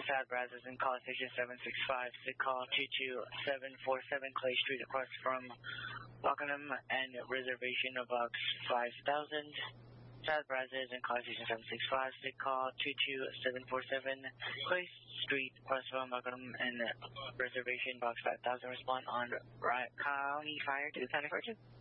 South Brazos and call station 765, sick call 22747 Clay Street across from Rockingham and reservation of box 5000. South Brazos and call station 765, sick call 22747 Clay Street across from Rockingham and reservation box 5000. Respond on County Fire to the County Fire 2.